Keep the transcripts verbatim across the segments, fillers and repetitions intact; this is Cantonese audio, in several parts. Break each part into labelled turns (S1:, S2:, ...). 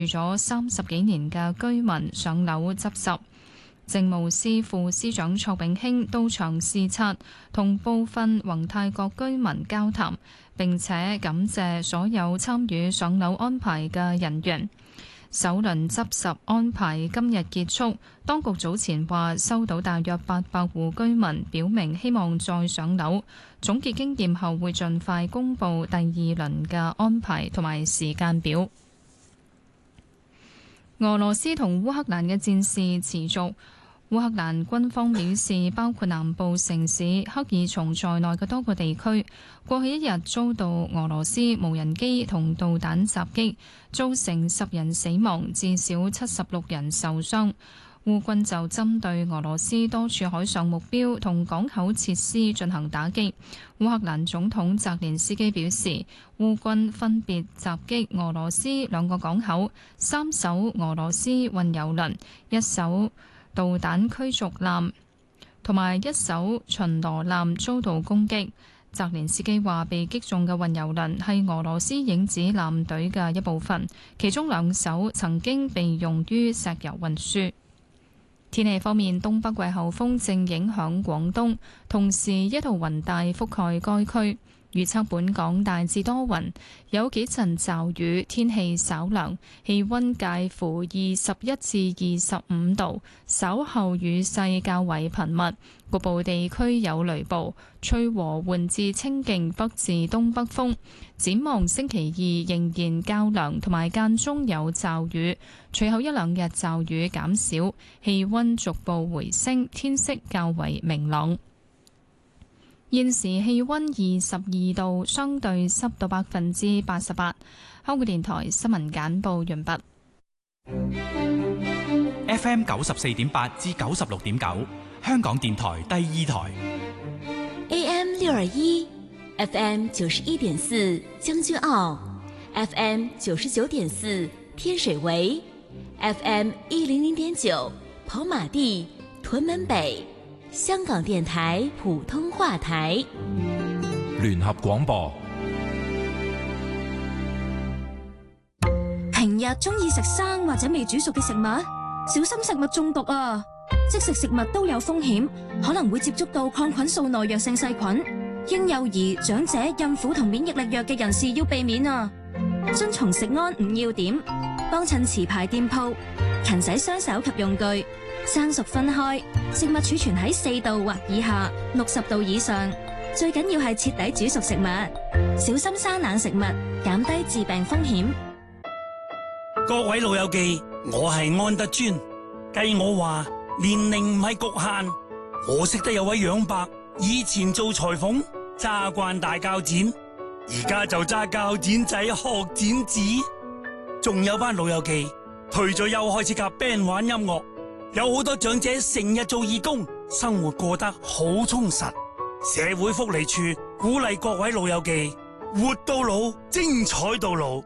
S1: 咗三十幾年嘅居民上樓執拾。政務司副司長卓永興到場視察，同部分宏泰閣居民交談，並且感謝所有參與上樓安排嘅人員。首輪執拾安排今日結束，當局早前話收到大約八百戶居民表明希望再上樓，總結經驗後會盡快公布第二輪嘅安排同埋時間表。俄羅斯同烏克蘭嘅戰事持續。烏克蘭軍方表示，包括南部城市克爾松在內嘅多個地區，過去一日遭到俄羅斯無人機同導彈襲擊，造成十人死亡，至少七十六人受傷。烏軍就針對俄羅斯多處海上目標同港口設施進行打擊。烏克蘭總統澤連斯基表示，烏軍分別襲擊俄羅斯兩個港口、三艘俄羅斯運油輪、一艘導彈驅逐艦同埋一艘巡邏艦遭到攻擊。澤連斯基話，被擊中嘅運油輪係俄羅斯影子艦隊嘅一部分，其中兩艘曾經被用於石油運輸。天氣方面，東北季候風正影響廣東，同時一道雲帶覆蓋該區。預測本港大致多雲，有幾陣驟雨，天氣稍涼，氣溫介乎二十一至二十五度。稍後雨勢較為頻密，局部地區有雷暴，吹和緩至清勁北至東北風。展望星期二仍然較涼，同埋間中有驟雨，隨後一兩日驟雨減少，氣溫逐步回升，天色較為明朗。現時氣溫二十二度，相對濕度百分之八十八。香港電台新聞簡報完畢。
S2: F M 九十四點八至九十六點九，香港電台第二台。
S3: A M 六二一，F M 九十一點四將軍澳 ，F M 九十九點四天水圍 ，F M 一零零點九跑馬地屯門北。香港電台普通話台
S4: 聯合廣播。
S5: 平日中意食生或者未煮熟嘅食物，小心食物中毒啊！即食食物都有風險，可能會接觸到抗菌素耐藥性細菌。嬰幼兒、長者、孕婦同免疫力弱嘅人士要避免啊！遵從食安五要點，幫襯持牌店鋪，勤洗雙手及用具。生熟分開，食物儲存喺四度或以下，六十度以上。最緊要係徹底煮熟食物，小心生冷食物，減低致病風險。
S6: 各位老友記，我係安德尊。計我話年齡唔係局限，我識得有位楊伯，以前做裁縫，揸慣大鉸剪，而家就揸鉸剪仔學剪紙。仲有班老友記退咗休開始夾 band 玩音樂。有好多長者成日做義工，生活過得好充實。社會福利處鼓勵各位老友記活到老，精彩到老。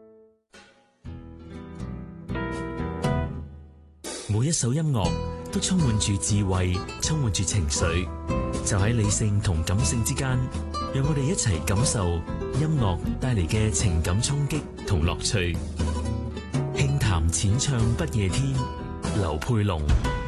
S7: 每一首音樂都充滿住智慧，充滿住情緒，就喺理性同感性之間，讓我哋一齊感受音樂帶嚟嘅情感衝擊同樂趣。輕談淺唱不夜天，劉佩龍。